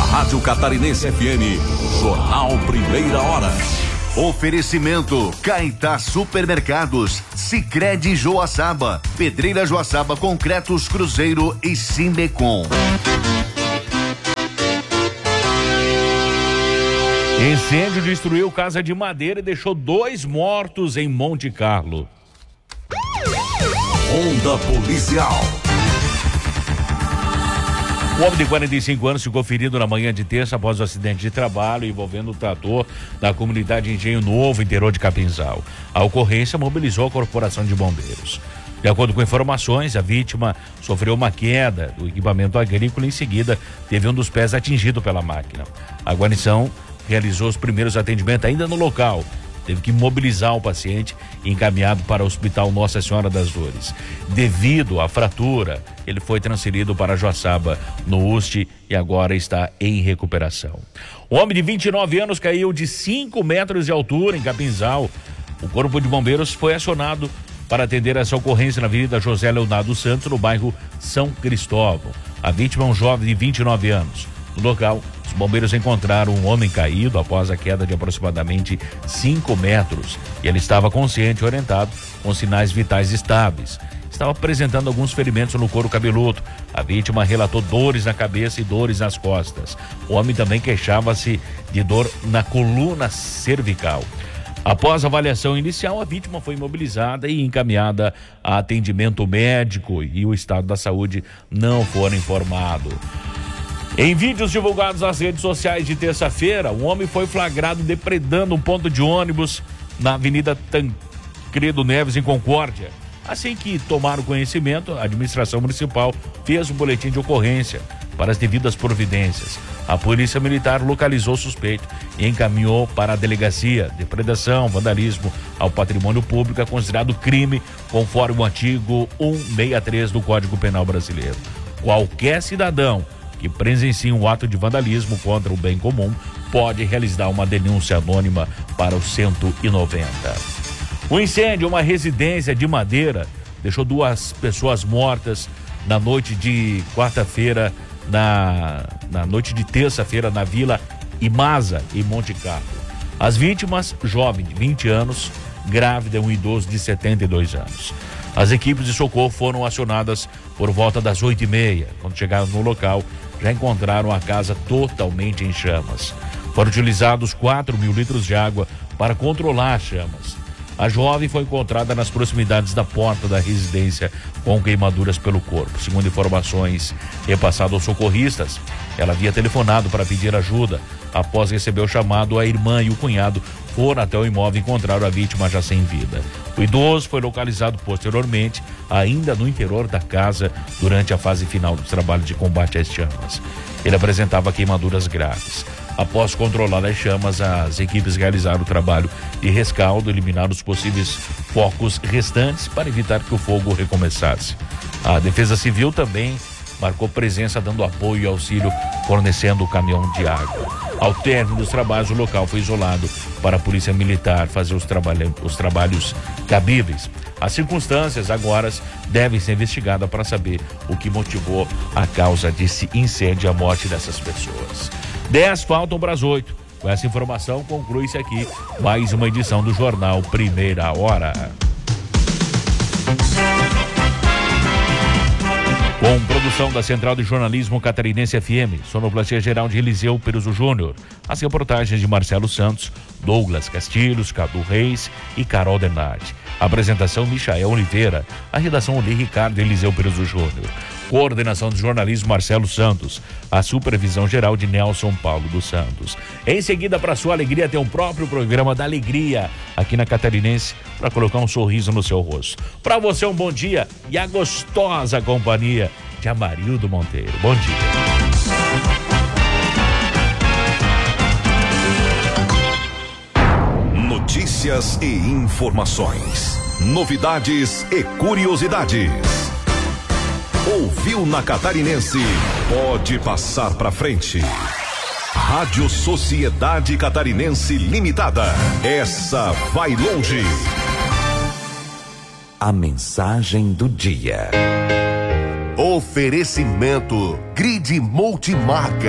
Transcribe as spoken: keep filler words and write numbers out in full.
Rádio Catarinense F M, Jornal Primeira Hora. Oferecimento Caetá Supermercados, Sicredi Joaçaba, Pedreira Joaçaba Concretos Cruzeiro e Simbecom. Incêndio destruiu casa de madeira e deixou dois mortos em Monte Carlo. Onda Policial. Um homem de quarenta e cinco anos ficou ferido na manhã de terça após o acidente de trabalho envolvendo o trator da comunidade Engenho Novo, interior de Capinzal. A ocorrência mobilizou a Corporação de Bombeiros. De acordo com informações, a vítima sofreu uma queda do equipamento agrícola e em seguida teve um dos pés atingido pela máquina. A guarnição realizou os primeiros atendimentos ainda no local. Teve que mobilizar o paciente e encaminhado para o Hospital Nossa Senhora das Dores. Devido à fratura, ele foi transferido para Joaçaba, no U S T, e agora está em recuperação. Um homem de vinte e nove anos caiu de cinco metros de altura em Capinzal. O Corpo de Bombeiros foi acionado para atender essa ocorrência na Avenida José Leonardo Santos, no bairro São Cristóvão. A vítima é um jovem de vinte e nove anos. No local, os bombeiros encontraram um homem caído após a queda de aproximadamente cinco metros. E ele estava consciente e orientado, com sinais vitais estáveis. Estava apresentando alguns ferimentos no couro cabeludo. A vítima relatou dores na cabeça e dores nas costas. O homem também queixava-se de dor na coluna cervical. Após a avaliação inicial, a vítima foi imobilizada e encaminhada a atendimento médico e o estado da saúde não foram informado. Em vídeos divulgados nas redes sociais de terça-feira, um homem foi flagrado depredando um ponto de ônibus na Avenida Tancredo Neves, em Concórdia. Assim que tomaram conhecimento, a administração municipal fez um boletim de ocorrência para as devidas providências. A polícia militar localizou o suspeito e encaminhou para a delegacia. Depredação, vandalismo ao patrimônio público é considerado crime conforme o artigo cento e sessenta e três do Código Penal Brasileiro. Qualquer cidadão que presencie um ato de vandalismo contra o bem comum pode realizar uma denúncia anônima para o cento e noventa. O incêndio em uma residência de Madeira deixou duas pessoas mortas na noite de quarta-feira, na, na noite de terça-feira, na Vila Imasa, em Monte Carlo. As vítimas, jovem de vinte anos, grávida e um idoso de setenta e dois anos. As equipes de socorro foram acionadas por volta das oito e meia. Quando chegaram no local, já encontraram a casa totalmente em chamas. Foram utilizados quatro mil litros de água para controlar as chamas. A jovem foi encontrada nas proximidades da porta da residência com queimaduras pelo corpo. Segundo informações repassadas aos socorristas, ela havia telefonado para pedir ajuda. Após receber o chamado, a irmã e o cunhado foram até o imóvel e encontraram a vítima já sem vida. O idoso foi localizado posteriormente, ainda no interior da casa, durante a fase final dos trabalhos de combate às chamas. Ele apresentava queimaduras graves. Após controlar as chamas, as equipes realizaram o trabalho de rescaldo, eliminaram os possíveis focos restantes para evitar que o fogo recomeçasse. A Defesa Civil também marcou presença, dando apoio e auxílio, fornecendo o caminhão de água. Ao término dos trabalhos, o local foi isolado para a Polícia Militar fazer os, trabalha, os trabalhos cabíveis. As circunstâncias agora devem ser investigadas para saber o que motivou a causa desse incêndio e a morte dessas pessoas. dez faltam para as oito. Com essa informação, conclui-se aqui mais uma edição do Jornal Primeira Hora. Com produção da Central de Jornalismo Catarinense F M, sonoplastia geral de Eliseu Peruso Júnior, as reportagens de Marcelo Santos, Douglas Castilhos, Cadu Reis e Carol Denardi. Apresentação Michael Oliveira, a redação Oli Ricardo e Eliseu Peruso Júnior. Coordenação de jornalismo Marcelo Santos, a supervisão geral de Nelson Paulo dos Santos. Em seguida, para sua alegria, tem o próprio programa da Alegria aqui na Catarinense, para colocar um sorriso no seu rosto. Para você, um bom dia e a gostosa companhia de Amarildo Monteiro. Bom dia. Notícias e informações. Novidades e curiosidades. Ouviu na Catarinense? Pode passar pra frente. Rádio Sociedade Catarinense Limitada. Essa vai longe. A mensagem do dia. Oferecimento Grid Multimarca.